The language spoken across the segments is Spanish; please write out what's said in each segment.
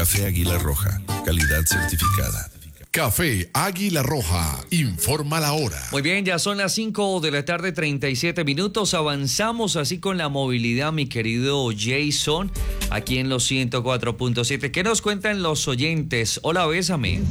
Café Águila Roja, calidad certificada. Café Águila Roja, informa la hora. Muy bien, ya son las 5 de la tarde, 37 minutos. Avanzamos así con la movilidad, mi querido Jason, aquí en los 104.7. ¿Qué nos cuentan los oyentes? Hola, bésame.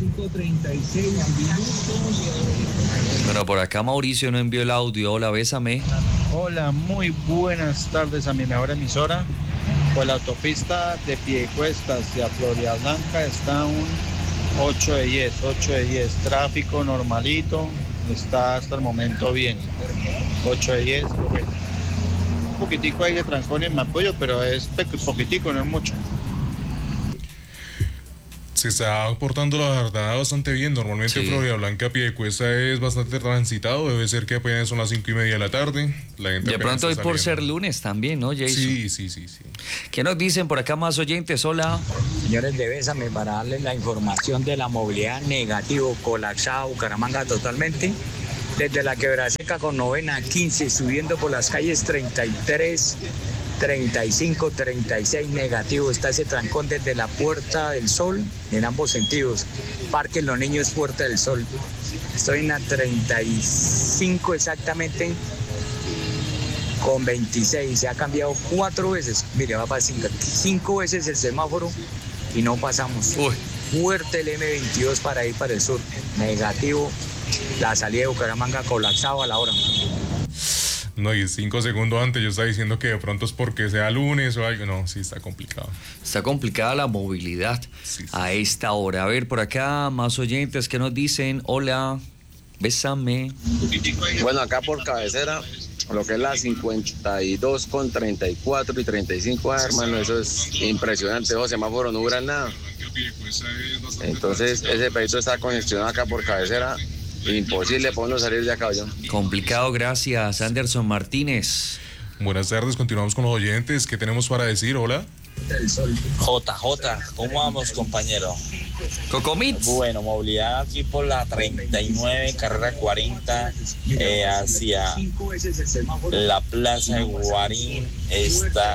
Bueno, por acá Mauricio no envió el audio. Hola, bésame. Hola, muy buenas tardes a mi mejor emisora. Pues la autopista de Piedecuesta hacia Florida Blanca está un 8 de 10, 8 de 10, tráfico normalito, está hasta el momento bien, 8 de 10, un poquitico hay de transporte en mi apoyo, pero es poquitico, no es mucho. Se está portando la verdad bastante bien. Normalmente Sí. Florida Blanca, Piedecuesta es bastante transitado. Debe ser que apenas son las 5:30 de la tarde. La gente De pronto hoy por ser lunes también, ¿no, Jason? Sí. ¿Qué nos dicen por acá más oyentes? Hola. Señores de Bésame, para darles la información de la movilidad negativo, colapsada Bucaramanga totalmente. Desde la Quebrada Seca con novena 15, subiendo por las calles 33, 35, 36 negativo. Está ese trancón desde la Puerta del Sol en ambos sentidos. Parque Los Niños, Puerta del Sol. Estoy en la 35 exactamente con 26. Se ha cambiado 4 veces. Mire, va para 5 veces el semáforo y no pasamos. Uy. Fuerte el M22 para ir para el sur. Negativo. La salida de Bucaramanga colapsado a la hora. No, y 5 segundos antes yo estaba diciendo que de pronto es porque sea lunes o algo. No, sí, está complicado. Está complicada la movilidad a esta hora. A ver, por acá más oyentes que nos dicen, hola, bésame. Bueno, acá por cabecera, lo que es la 52 con 34 y 35, hermano, eso es impresionante. Los semáforos no duran nada. Entonces, ese pedito está congestionado acá por cabecera. Imposible podernos salir de acá, yo. Complicado, gracias, Anderson Martínez. Buenas tardes, continuamos con los oyentes. ¿Qué tenemos para decir? Hola. JJ, ¿cómo vamos, compañero? Cocomits. Bueno, movilidad aquí por la 39, carrera 40, hacia la plaza de Guarín, está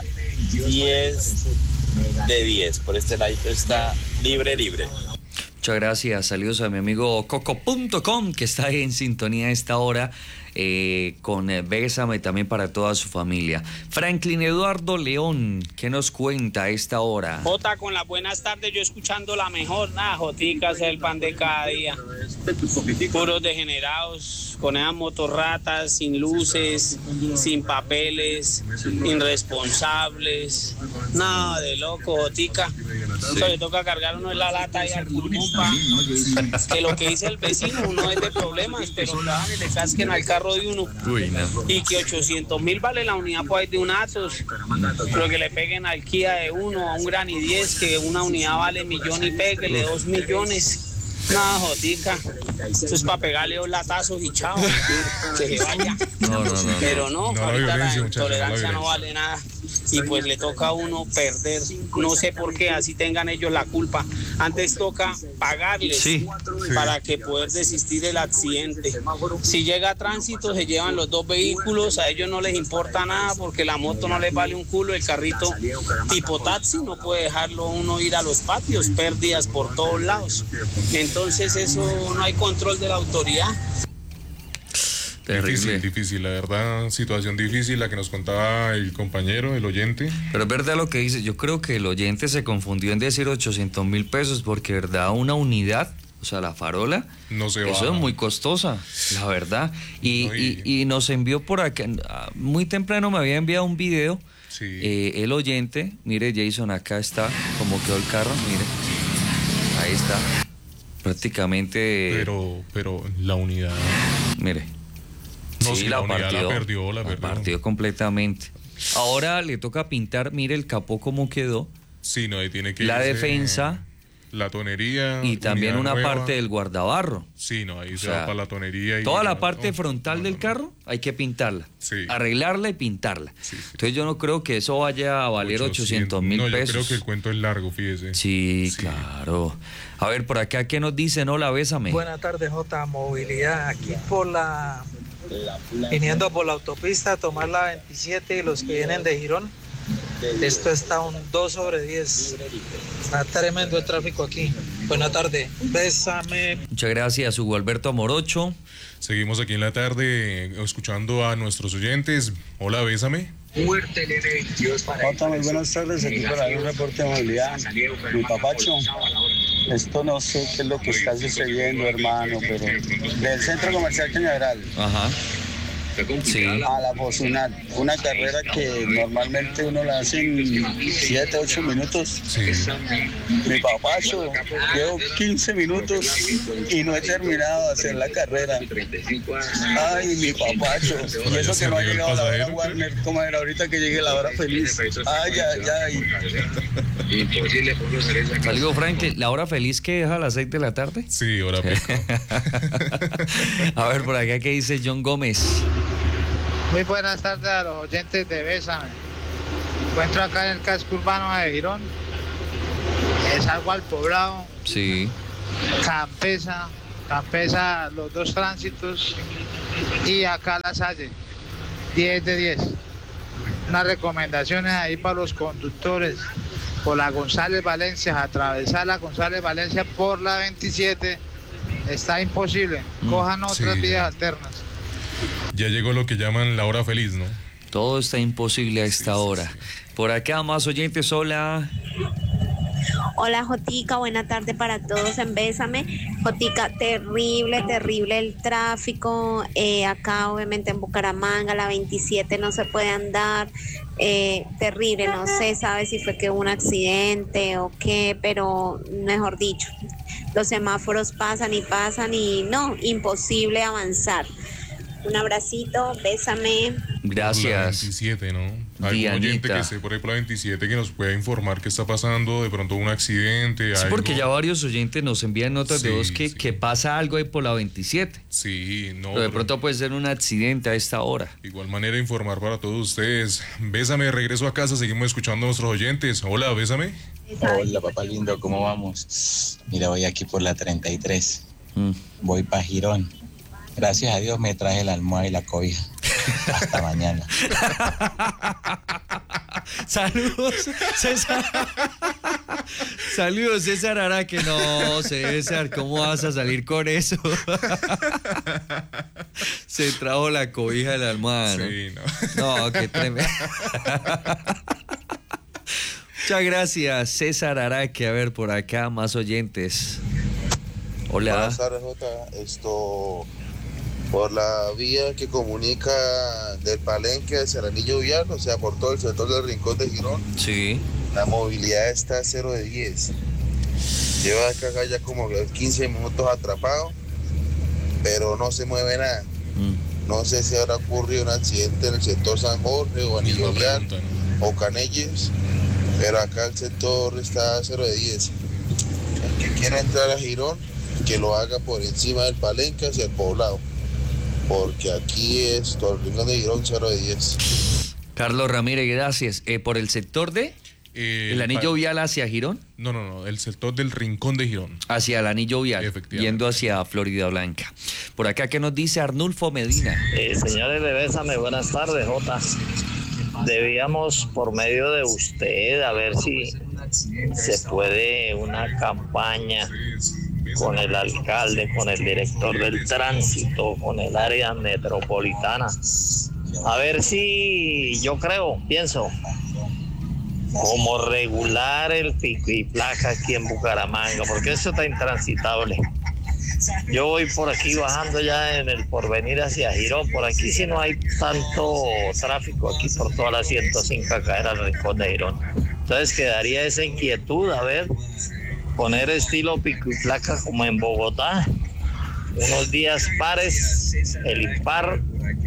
10 de 10. Por este lado está libre. Muchas gracias, saludos a mi amigo coco.com que está ahí en sintonía a esta hora con Bésame también para toda su familia. Franklin Eduardo León, ¿qué nos cuenta a esta hora? Jota, con las buenas tardes, yo escuchando la mejor, nada, Jotica, es el pan de cada día. Puros degenerados, con esas motorratas, sin luces, sin papeles, irresponsables, nada de loco, Jotica. Entonces le toca cargar uno en la lata ahí al pulmón, que lo que dice el vecino no es de problemas, pero que le casquen al carro de uno. Uy, no. Y que 800.000 vale la unidad por ahí de un Atos, pero que le peguen al Kia de uno, a un Gran i10, que una unidad vale 1 millón y péguele 2 millones. Nada, Jotica, eso es para pegarle 2 latazos y chao, que se vaya. No. Pero no, No, ahorita la muchachos, intolerancia no violencia. vale nada. Y pues le toca a uno perder, no sé por qué, así tengan ellos la culpa. Antes toca pagarles para que poder desistir del accidente. Si llega a tránsito, se llevan los 2 vehículos, a ellos no les importa nada porque la moto no les vale un culo, el carrito tipo taxi no puede dejarlo uno ir a los patios, pérdidas por todos lados. Entonces eso no hay control de la autoridad. Terrible. Difícil, la verdad, situación difícil la que nos contaba el compañero, el oyente. Pero es verdad lo que dice, yo creo que el oyente se confundió en decir 800.000 pesos porque verdad una unidad, o sea la farola, No se va. eso es muy costosa, la verdad. Y nos envió por acá, muy temprano me había enviado un video, el oyente, mire Jason, acá está, como quedó el carro, mire, ahí está, prácticamente. Pero la unidad. Mire. No, Sí, si la unidad la perdió. La partió completamente. Ahora le toca pintar, mire el capó cómo quedó. Sí, no, ahí tiene que la irse defensa. La tonería. Y también unidad una nueva. parte del guardabarro. Sí, no, ahí O se sea, va para la tonería. Toda la parte frontal del carro hay que pintarla. Arreglarla y pintarla. Entonces yo no creo que eso vaya a valer 800.000 no, pesos. yo creo que el cuento es largo, fíjese. Sí, claro. A ver, por acá, ¿qué nos dicen? Hola, bésame. Buenas tardes, J. Movilidad. Aquí por viniendo por la autopista, tomar la 27 y los que vienen de Girón, Esto está un 2/10. Está tremendo el tráfico aquí. Buena tarde. Bésame. Muchas gracias, Hugo Alberto Morocho. Seguimos aquí en la tarde escuchando a nuestros oyentes. Hola, bésame. Jota, muy buenas tardes. Aquí para dar un reporte de movilidad. Mi papacho, esto no sé qué es lo que está sucediendo, hermano, pero del centro comercial Cañaveral. Ajá. Sí. A la Bosunat, una carrera que normalmente uno la hace en 7, 8 minutos. Sí. Mi papacho, llevo 15 minutos y no he terminado de hacer la carrera. Ay, mi papacho. Y eso que no ha llegado la hora Warner, como era ahorita que llegue la hora feliz. Ay, ay, ay. Salió Frank, ¿la hora feliz que deja a las 6 de la tarde? Sí, hora pico. A ver, por acá, ¿qué dice John Gómez? Muy buenas tardes a los oyentes de Bésame. Me encuentro acá en el casco urbano de Girón. Es algo al Poblado. Sí. Campesa, los dos tránsitos. Y acá La Salle. 10 de 10. Unas recomendaciones ahí para los conductores. Por la González Valencia, atravesar la González Valencia por la 27. Está imposible. Cojan otras vías alternas. Ya llegó lo que llaman la hora feliz, ¿no? Todo está imposible a esta hora. Por acá más oyentes, hola. Hola Jotica, buena tarde para todos en Bésame. Jotica, terrible el tráfico. Acá obviamente en Bucaramanga, la 27 no se puede andar. Terrible, no se sabe si fue que hubo un accidente o qué, pero mejor dicho, los semáforos pasan y no, imposible avanzar. Un abracito, bésame. Gracias. La 27, ¿no? Hay un oyente que esté por ahí por la 27 que nos pueda informar qué está pasando, de pronto un accidente. Sí, algo. porque ya varios oyentes nos envían notas de voz que pasa algo ahí por la 27. Sí, no. Pero de pronto puede ser un accidente a esta hora. Igual manera informar para todos ustedes. Bésame, regreso a casa, seguimos escuchando a nuestros oyentes. Hola, bésame. Hola, papá lindo, ¿cómo vamos? Mira, voy aquí por la 33. Voy para Girón. Gracias a Dios me traje la almohada y la cobija. Hasta mañana. Saludos, César. Saludos, César Araque. No, César, ¿cómo vas a salir con eso? Se trajo la cobija de la almohada, ¿no? Sí, no. No, qué tremendo. Muchas gracias, César Araque. A ver, por acá, más oyentes. Hola. Buenas tardes, Jota. Por la vía que comunica del Palenque hacia el anillo vial, o sea, por todo el sector del Rincón de Girón. Sí. La movilidad está 0 de 10. Lleva acá ya como 15 minutos atrapado, pero no se mueve nada. No sé si habrá ocurrido un accidente en el sector San Jorge o anillo vial o Canelles, pero acá el sector está 0 de 10. El que quiera entrar a Girón, que lo haga por encima del Palenque hacia el Poblado, porque aquí es todo el Rincón de Girón 0 de 10. Carlos Ramírez, gracias. ¿Por el sector de el anillo vial hacia Girón? No, el sector del Rincón de Girón. Hacia el anillo vial, yendo hacia Florida Blanca. Por acá, ¿qué nos dice Arnulfo Medina? Señores de Bésame, buenas tardes, Jota. Debíamos, por medio de usted, a ver si se puede una campaña con el alcalde, con el director del tránsito, con el área metropolitana. A ver si, pienso, como regular el pico y placa aquí en Bucaramanga, porque eso está intransitable. Yo voy por aquí bajando ya en el Porvenir hacia Girón, por aquí sí no hay tanto tráfico, aquí por toda la 105 acá era el Rincón de Girón. Entonces quedaría esa inquietud, a ver, poner estilo pico y placa como en Bogotá, unos días pares, el impar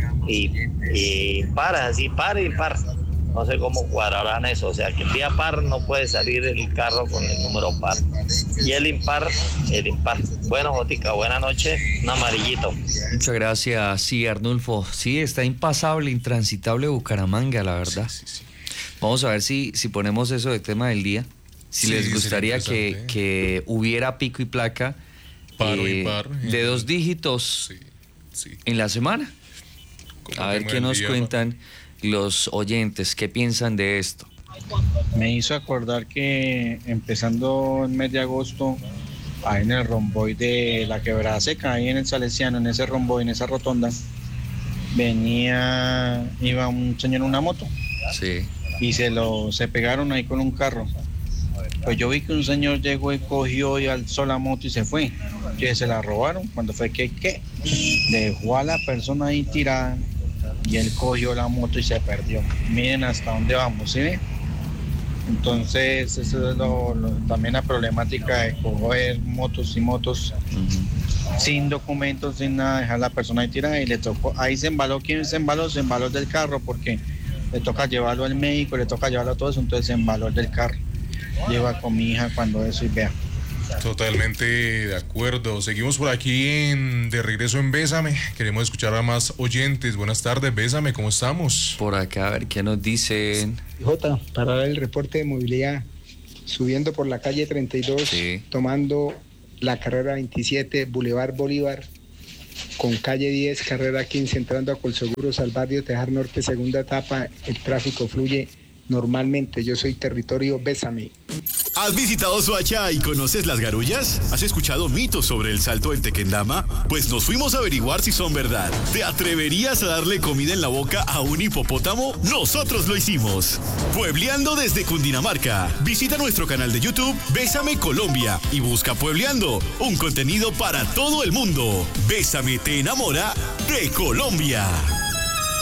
y par, así par y par. No sé cómo cuadrarán eso, o sea que el día par no puede salir el carro con el número par y el impar. Bueno, Jotica, buena noche, un amarillito. Muchas gracias, sí, Arnulfo. Sí, está impasable, intransitable Bucaramanga, la verdad. Sí. Vamos a ver si ponemos eso de tema del día. Si les gustaría que hubiera pico y placa de 2 dígitos en la semana. A ver qué nos cuentan los oyentes, qué piensan de esto. Me hizo acordar que empezando el mes de agosto, ahí en el romboy de la Quebrada Seca, ahí en el Salesiano, en ese romboy, en esa rotonda, iba un señor en una moto. Sí. Y se pegaron ahí con un carro. Pues yo vi que un señor llegó y cogió y alzó la moto y se fue. Que se la robaron. Cuando fue que dejó a la persona ahí tirada y él cogió la moto y se perdió. Miren hasta dónde vamos, ¿sí ven? Entonces, eso es también la problemática de coger motos y motos sin documentos, sin nada, dejar a la persona ahí tirada y le tocó. Ahí se embaló. ¿Quién se embaló? Se embaló del carro porque le toca llevarlo al médico, le toca llevarlo a todo eso, entonces se embaló el del carro. Lleva con mi hija cuando eso y vea. Totalmente de acuerdo. Seguimos por aquí de regreso en Bésame. Queremos escuchar a más oyentes. Buenas tardes, Bésame, ¿cómo estamos? Por acá, a ver qué nos dicen. Jota, para dar el reporte de movilidad, subiendo por la calle 32, tomando la carrera 27, Boulevard Bolívar, con calle 10, carrera 15, entrando a Colseguros al barrio Tejar Norte, segunda etapa, el tráfico fluye normalmente. Yo soy territorio Bésame. ¿Has visitado Soacha y conoces las garullas? ¿Has escuchado mitos sobre el salto del Tequendama? Pues nos fuimos a averiguar si son verdad. ¿Te atreverías a darle comida en la boca a un hipopótamo? Nosotros lo hicimos. Puebleando desde Cundinamarca. Visita nuestro canal de YouTube Bésame Colombia y busca Puebleando, un contenido para todo el mundo. Bésame te enamora de Colombia.